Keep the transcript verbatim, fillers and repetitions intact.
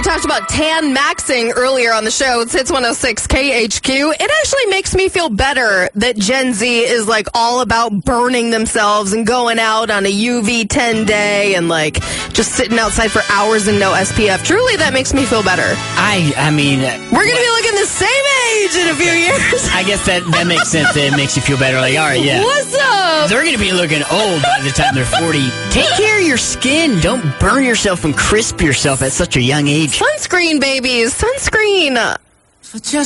talked about tan maxing earlier on the show. It's Hits one oh six K H Q. It actually makes me feel better that Gen Z is like all about burning themselves and going out on a U V ten day and like just sitting outside for hours and no S P F. Truly, that makes me feel better. I I mean... We're going to be looking the same age in a few years. I guess that, that makes sense. It makes you feel better. Like, all right, yeah. What's up? They're going to be looking old by the time they're forty. Take care of your skin. Don't burn yourself and crisp yourself at such a young age. Sunscreen, babies. Sunscreen. So just